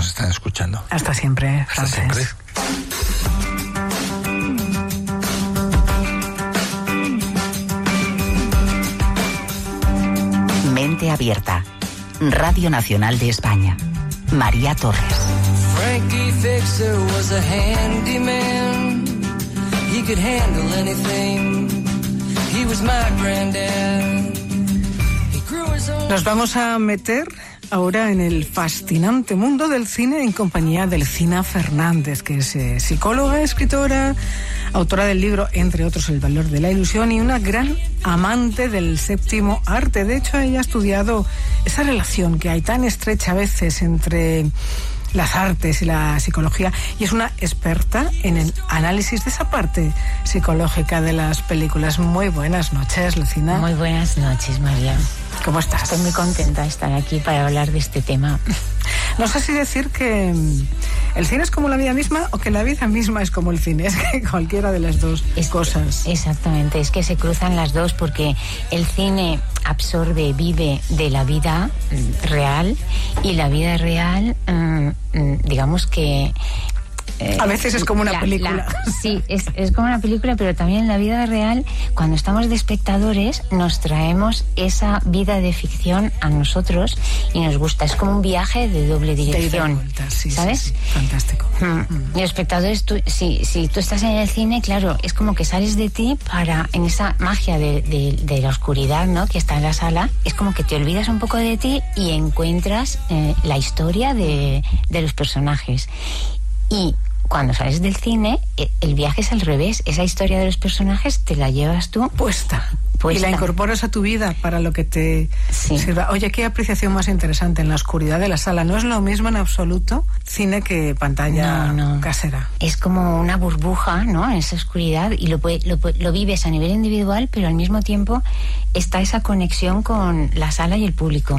nos están escuchando. Hasta siempre, Francesc. Hasta siempre. Mente Abierta. Radio Nacional de España. María Torres. Frankie Fixer was a handyman. He could handle anything. He was my granddad. Nos vamos a meter ahora en el fascinante mundo del cine en compañía de Delfina Fernández, que es psicóloga, escritora, autora del libro, entre otros, El valor de la ilusión, y una gran amante del séptimo arte. De hecho, ella ha estudiado esa relación que hay tan estrecha a veces entre las artes y la psicología, y es una experta en el análisis de esa parte psicológica de las películas. Muy buenas noches, Lucina. Muy buenas noches, María. ¿Cómo estás? Estoy muy contenta de estar aquí para hablar de este tema. No sé si decir que el cine es como la vida misma o que la vida misma es como el cine. Es que cualquiera de las dos cosas. Exactamente, es que se cruzan las dos porque el cine absorbe, vive de la vida real, y la vida real, digamos que... a veces es como una película. Sí, es como una película, pero también en la vida real, cuando estamos de espectadores, nos traemos esa vida de ficción a nosotros y nos gusta. Es como un viaje de doble dirección. Vuelta, sí, ¿sabes? Sí, fantástico. Y los espectadores, si tú estás en el cine, claro, es como que sales de ti en esa magia de la oscuridad, ¿no?, que está en la sala. Es como que te olvidas un poco de ti y encuentras la historia de los personajes. Y cuando sales del cine, el viaje es al revés. Esa historia de los personajes te la llevas tú puesta. Y la incorporas a tu vida para lo que te sirva. Oye, qué apreciación más interesante en la oscuridad de la sala. No es lo mismo en absoluto cine que pantalla casera. Es como una burbuja, ¿no?, en esa oscuridad, y lo vives a nivel individual, pero al mismo tiempo está esa conexión con la sala y el público.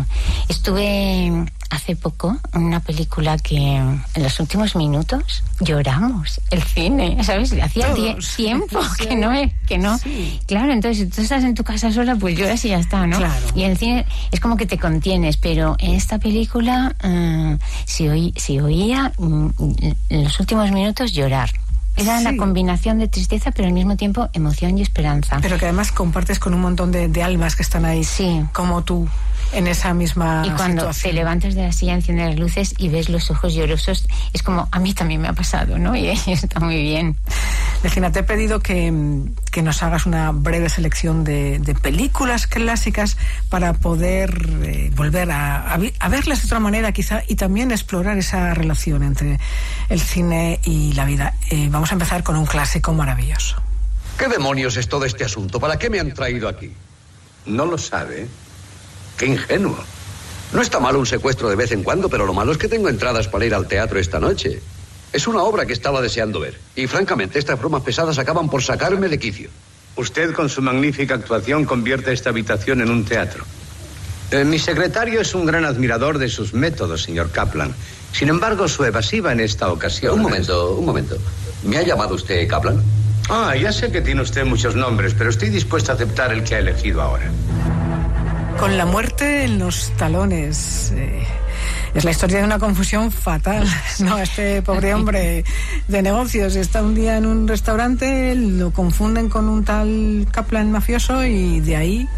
Estuve hace poco en una película que en los últimos minutos lloramos. El cine, ¿sabes? Hacía tiempo que no. Sí. Claro, entonces si tú estás en tu casa sola, pues lloras y ya está, ¿no? Claro. Y en el cine es como que te contienes, pero en esta película se oía en los últimos minutos llorar. Era la combinación de tristeza, pero al mismo tiempo emoción y esperanza. Pero que además compartes con un montón de almas que están ahí, como tú, en esa misma situación. Y cuando te levantas de la silla, enciendes las luces y ves los ojos llorosos, es como, a mí también me ha pasado, ¿no? Y está muy bien. Delfina, te he pedido que nos hagas una breve selección de películas clásicas para poder volver a verlas de otra manera, quizá, y también explorar esa relación entre el cine y la vida. Vamos a empezar con un clásico maravilloso. ¿Qué demonios es todo este asunto? ¿Para qué me han traído aquí? ¿No lo sabe? ¡Qué ingenuo! No está mal un secuestro de vez en cuando, pero lo malo es que tengo entradas para ir al teatro esta noche. Es una obra que estaba deseando ver. Y francamente, estas bromas pesadas acaban por sacarme de quicio. Usted, con su magnífica actuación, convierte esta habitación en un teatro. Mi secretario es un gran admirador de sus métodos, señor Kaplan. Sin embargo, su evasiva en esta ocasión... Un momento. ¿Me ha llamado usted Kaplan? Ya sé que tiene usted muchos nombres, pero estoy dispuesto a aceptar el que ha elegido ahora. Con la muerte en los talones. Es la historia de una confusión fatal, ¿no? Este pobre hombre de negocios está un día en un restaurante, lo confunden con un tal Kaplan mafioso y de ahí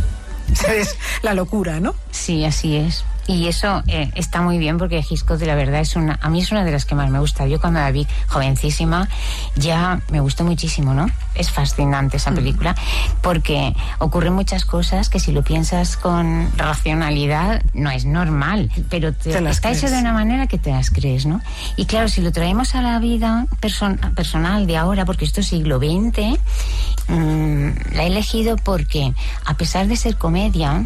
es la locura, ¿no? Sí, así es. Y eso está muy bien porque Hitchcock, la verdad, a mí es una de las que más me gusta. Yo cuando la vi jovencísima ya me gustó muchísimo, ¿no? Es fascinante esa película porque ocurren muchas cosas que si lo piensas con racionalidad no es normal, pero está hecho de una manera que te las crees, ¿no? Y claro, si lo traemos a la vida personal de ahora, porque esto es siglo XX, la he elegido porque, a pesar de ser comedia,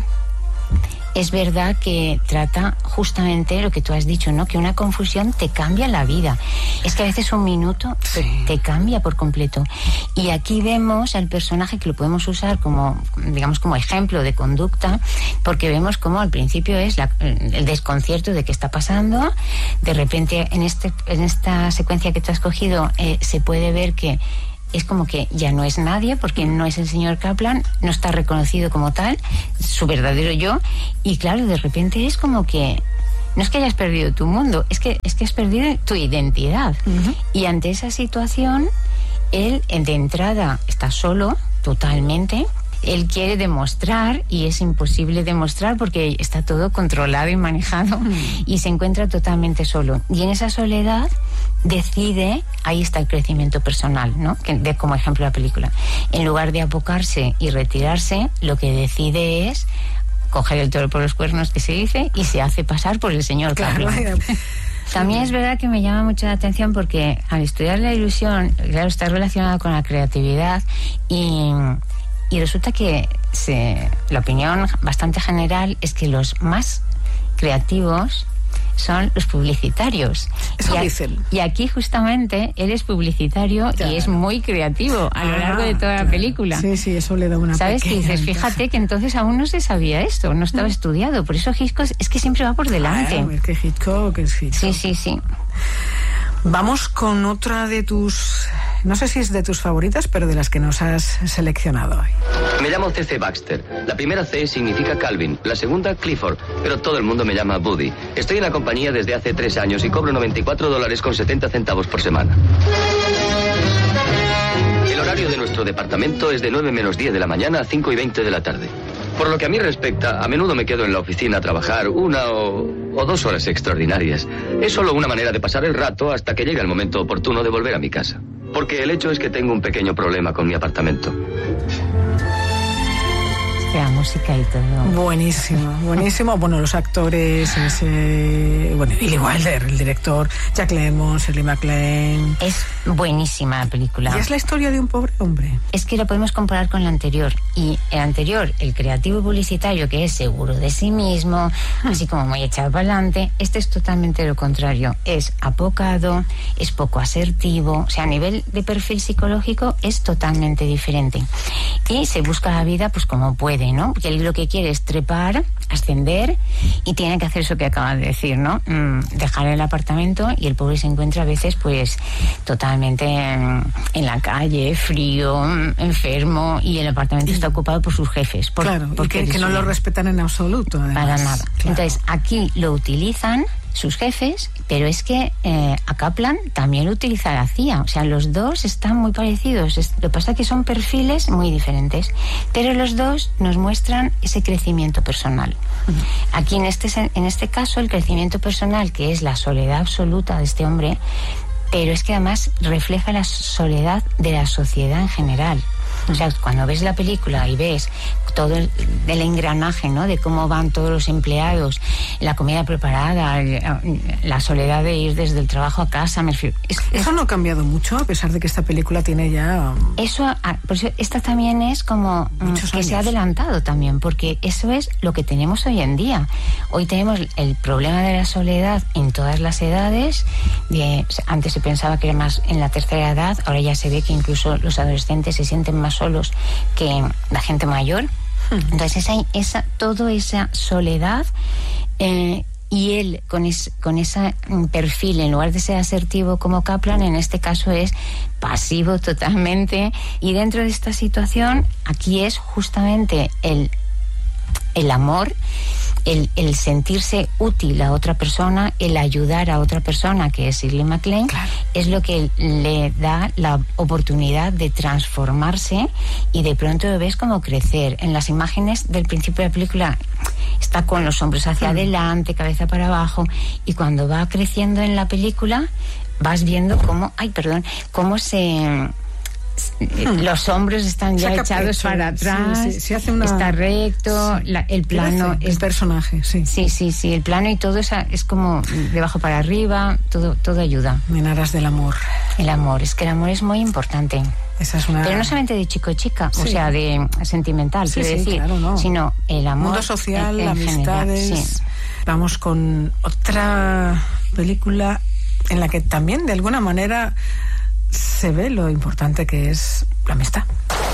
es verdad que trata justamente lo que tú has dicho, ¿no? Que una confusión te cambia la vida. Es que a veces un minuto te cambia por completo. Y aquí vemos al personaje, que lo podemos usar como, digamos, como ejemplo de conducta, porque vemos como al principio es el desconcierto de qué está pasando. De repente, en esta secuencia que tú has cogido, se puede ver que es como que ya no es nadie, porque no es el señor Kaplan, no está reconocido como tal, su verdadero yo, y claro, de repente es como que no es que hayas perdido tu mundo, es que has perdido tu identidad. Y ante esa situación, él de entrada está solo, totalmente. Él quiere demostrar y es imposible demostrar porque está todo controlado y manejado y se encuentra totalmente solo. Y en esa soledad decide, ahí está el crecimiento personal, ¿no? Como ejemplo la película. En lugar de abocarse y retirarse, lo que decide es coger el toro por los cuernos, que se dice, y se hace pasar por el señor Kaplan. También es verdad que me llama mucho la atención porque al estudiar la ilusión, claro, está relacionado con la creatividad y resulta que la opinión bastante general es que los más creativos son los publicitarios. Eso dicen. Y aquí justamente él es publicitario y es muy creativo a lo largo de toda la película. Sí, eso le da una ¿Sabes? Que dices, fíjate que entonces aún no se sabía esto, no estaba estudiado. Por eso Hitchcock es que siempre va por delante. Es que Hitchcock es Hitchcock. Sí. Vamos con otra de tus... No sé si es de tus favoritas, pero de las que nos has seleccionado hoy. Me llamo C.C. Baxter. La primera C significa Calvin, la segunda Clifford, pero todo el mundo me llama Buddy. Estoy en la compañía desde hace 3 años y cobro $94.70 por semana. El horario de nuestro departamento es de 9 menos 10 de la mañana a 5 y 20 de la tarde. Por lo que a mí respecta, a menudo me quedo en la oficina a trabajar 1 o 2 horas extraordinarias. Es solo una manera de pasar el rato hasta que llega el momento oportuno de volver a mi casa. Porque el hecho es que tengo un pequeño problema con mi apartamento. La música y todo. Buenísimo. Bueno, los actores, Billy Wilder, el director, Jack Lemmon, Shirley MacLaine. Es buenísima la película. Y es la historia de un pobre hombre. Es que lo podemos comparar con la anterior. Y el anterior, el creativo publicitario, que es seguro de sí mismo, así como muy echado para adelante, este es totalmente lo contrario. Es apocado, es poco asertivo, o sea, a nivel de perfil psicológico es totalmente diferente. Y se busca la vida pues como puede, ¿no? Porque él lo que quiere es trepar, ascender y tiene que hacer eso que acaba de decir, ¿no? Dejar el apartamento y el pobre se encuentra a veces pues totalmente en la calle, frío, enfermo y el apartamento está ocupado por sus jefes. Porque que no lo respetan en absoluto. Además. Para nada. Claro. Entonces aquí lo utilizan sus jefes, pero es que a Kaplan también lo utiliza la CIA. O sea, los dos están muy parecidos. Lo que pasa es que son perfiles muy diferentes, pero los dos nos muestran ese crecimiento personal. Aquí en este caso el crecimiento personal, que es la soledad absoluta de este hombre, pero es que además refleja la soledad de la sociedad en general. O sea, cuando ves la película y ves todo el engranaje, ¿no? De cómo van todos los empleados, la comida preparada, la soledad de ir desde el trabajo a casa. Eso no ha cambiado mucho, a pesar de que esta película tiene ya... Por eso esta también es como que se ha adelantado también, porque eso es lo que tenemos hoy en día. Hoy tenemos el problema de la soledad en todas las edades. Antes se pensaba que era más en la tercera edad, ahora ya se ve que incluso los adolescentes se sienten más solos que la gente mayor. Entonces toda esa soledad y él con ese perfil, en lugar de ser asertivo como Kaplan, en este caso es pasivo totalmente, y dentro de esta situación aquí es justamente el amor, el sentirse útil a otra persona, el ayudar a otra persona, que es Shirley MacLaine, claro, es lo que le da la oportunidad de transformarse y de pronto lo ves como crecer. En las imágenes del principio de la película está con los hombros hacia adelante, cabeza para abajo, y cuando va creciendo en la película vas viendo cómo los hombros están ya echados para atrás, se hace está recto, el plano el personaje, sí, el plano y todo es como de abajo para arriba, todo ayuda. En aras del amor. El amor, es que el amor es muy importante. Esa es una... Pero no solamente de chico-chica, o sea, de sentimental, quiero decir, claro, no, sino el amor. Mundo social, en amistades. General, sí. Vamos con otra película en la que también de alguna manera se ve lo importante que es la amistad.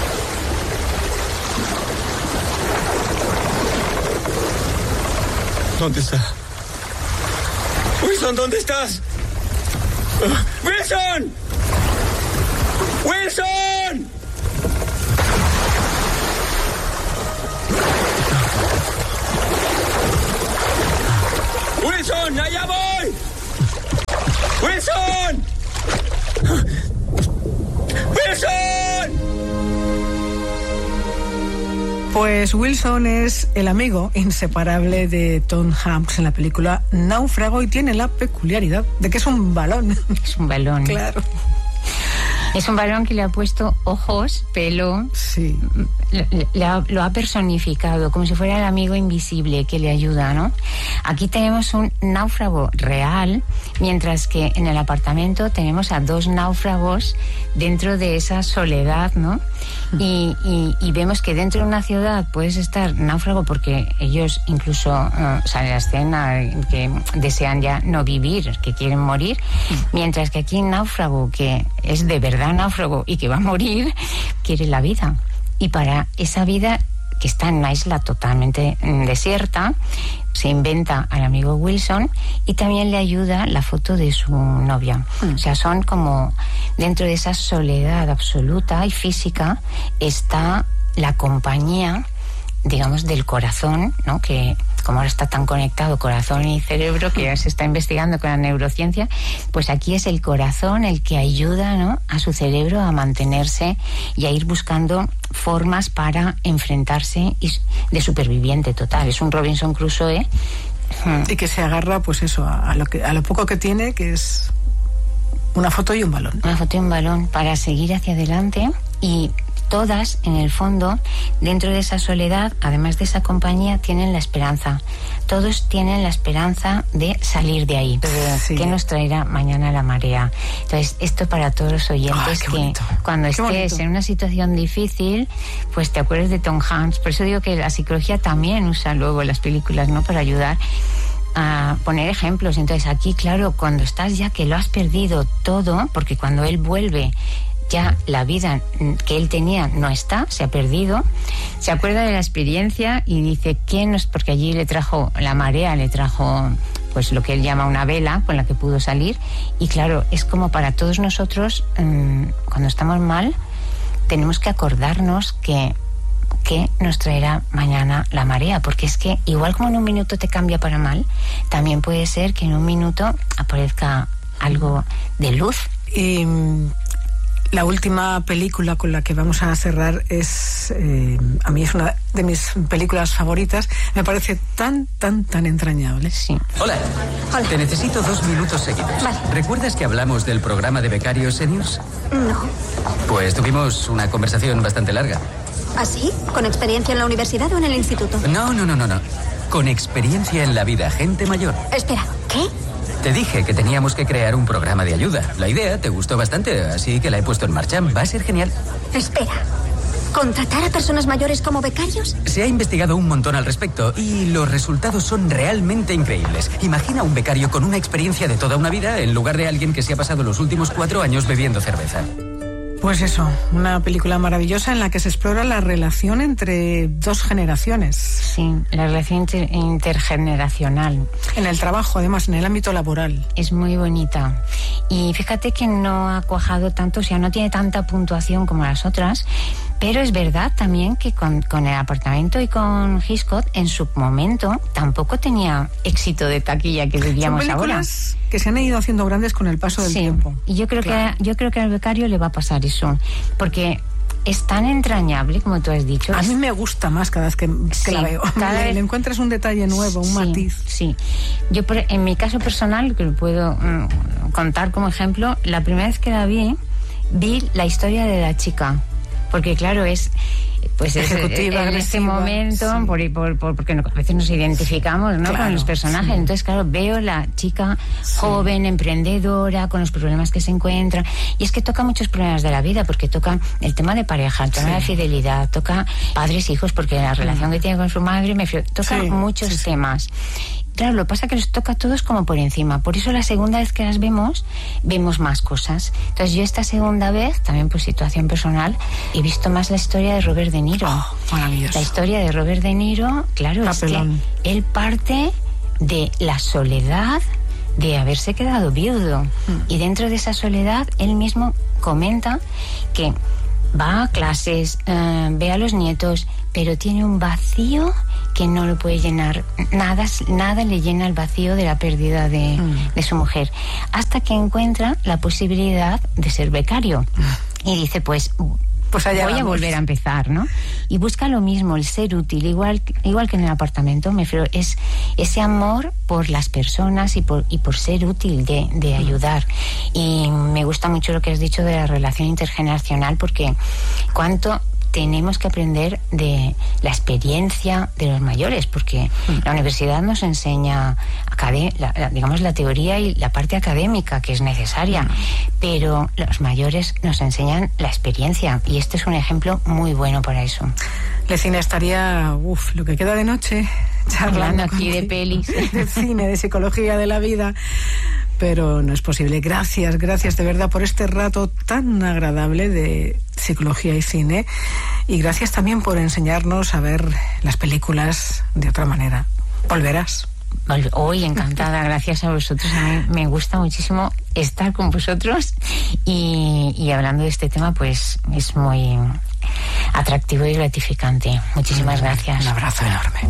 ¿Dónde está? Wilson, ¿dónde estás? ¡Wilson! ¡Wilson! ¡Wilson, allá voy! ¡Wilson! ¡Wilson! Pues Wilson es el amigo inseparable de Tom Hanks en la película Náufrago y tiene la peculiaridad de que es un balón. Es un balón. Claro. Es un balón que le ha puesto ojos, pelo. Sí. Lo ha personificado como si fuera el amigo invisible que le ayuda, ¿no? Aquí tenemos un náufrago real, mientras que en el apartamento tenemos a dos náufragos dentro de esa soledad, ¿no? Y vemos que dentro de una ciudad puedes estar náufrago porque ellos incluso sale la escena que desean ya no vivir, que quieren morir, mientras que aquí náufrago, que es de verdad náufrago y que va a morir, quiere la vida. Y para esa vida, que está en una isla totalmente desierta, se inventa al amigo Wilson y también le ayuda la foto de su novia. O sea, son como dentro de esa soledad absoluta y física está la compañía, digamos, del corazón, ¿no? Que como ahora está tan conectado corazón y cerebro, que ya se está investigando con la neurociencia, pues aquí es el corazón el que ayuda, ¿no?, a su cerebro a mantenerse y a ir buscando formas para enfrentarse de superviviente total. Es un Robinson Crusoe. Y que se agarra, pues eso, a lo poco que tiene, que es una foto y un balón. Una foto y un balón para seguir hacia adelante. Y todas, en el fondo, dentro de esa soledad, además de esa compañía, tienen la esperanza. Todos tienen la esperanza de salir de ahí. Sí. ¿Qué nos traerá mañana la marea? Entonces, esto para todos los oyentes, que cuando estés en una situación difícil, pues te acuerdes de Tom Hanks. Por eso digo que la psicología también usa luego las películas, ¿no?, para ayudar a poner ejemplos. Entonces, aquí, claro, cuando estás ya que lo has perdido todo, porque cuando él vuelve, ya la vida que él tenía no está, se ha perdido, se acuerda de la experiencia y dice, ¿quién nos...? Porque allí le trajo la marea, le trajo pues lo que él llama una vela con la que pudo salir. Y claro, es como para todos nosotros, cuando estamos mal, tenemos que acordarnos que nos traerá mañana la marea, porque es que igual como en un minuto te cambia para mal, también puede ser que en un minuto aparezca algo de luz. Y la última película con la que vamos a cerrar es, a mí es una de mis películas favoritas. Me parece tan entrañable. Sí. Hola. Te necesito 2 minutos seguidos. Vale. ¿Recuerdas que hablamos del programa de becarios seniors? No. Pues tuvimos una conversación bastante larga. ¿Ah, sí? ¿Con experiencia en la universidad o en el instituto? No. Con experiencia en la vida, gente mayor. Espera, ¿qué? Te dije que teníamos que crear un programa de ayuda. La idea te gustó bastante, así que la he puesto en marcha. Va a ser genial. Espera, ¿contratar a personas mayores como becarios? Se ha investigado un montón al respecto y los resultados son realmente increíbles. Imagina un becario con una experiencia de toda una vida en lugar de alguien que se ha pasado los últimos 4 años bebiendo cerveza. Pues eso, una película maravillosa en la que se explora la relación entre 2 generaciones. Sí, la relación intergeneracional. En el trabajo, además, en el ámbito laboral. Es muy bonita. Y fíjate que no ha cuajado tanto, o sea, no tiene tanta puntuación como las otras, pero es verdad también que con el apartamento y con Hitchcock, en su momento, tampoco tenía éxito de taquilla, que diríamos ahora. Que se han ido haciendo grandes con el paso del tiempo. Y yo creo que al becario le va a pasar eso, porque es tan entrañable, como tú has dicho. A mí me gusta más cada vez que la veo. Cada vez le encuentras un detalle nuevo, un matiz. Sí. Yo, en mi caso personal, que lo puedo contar como ejemplo, la primera vez que la vi la historia de la chica. Porque claro, es pues ejecutiva, en este momento, sí. Porque a veces nos identificamos, ¿no?, con los personajes. Sí. Entonces, claro, veo la chica joven, emprendedora, con los problemas que se encuentra. Y es que toca muchos problemas de la vida, porque toca el tema de pareja, el tema de fidelidad, toca padres, hijos, porque la relación que tiene con su madre, toca muchos temas. Claro, lo que pasa es que les toca a todos como por encima. Por eso la segunda vez que las vemos más cosas. Entonces yo esta segunda vez, también por situación personal, he visto más la historia de Robert De Niro. Oh, maravilloso. La historia de Robert De Niro, claro, Papelón. Es que él parte de la soledad de haberse quedado viudo. Y dentro de esa soledad, él mismo comenta que va a clases, ve a los nietos, pero tiene un vacío que no lo puede llenar, nada le llena el vacío de la pérdida de su mujer, hasta que encuentra la posibilidad de ser becario. Y dice, pues allá voy a volver a empezar, ¿no? Y busca lo mismo, el ser útil, igual que en el apartamento. Me refiero, es ese amor por las personas y por ser útil, de ayudar. Y me gusta mucho lo que has dicho de la relación intergeneracional, porque cuánto tenemos que aprender de la experiencia de los mayores, porque la universidad nos enseña digamos, la teoría y la parte académica que es necesaria, pero los mayores nos enseñan la experiencia, y este es un ejemplo muy bueno para eso. Lecina, estaría lo que queda de noche charlando aquí de pelis, de cine, de psicología de la vida, pero no es posible. Gracias de verdad por este rato tan agradable de psicología y cine, y gracias también por enseñarnos a ver las películas de otra manera. ¿Volverás? Hoy encantada, gracias a vosotros. A mí me gusta muchísimo estar con vosotros, y hablando de este tema, pues es muy atractivo y gratificante. Muchísimas gracias. Un abrazo enorme.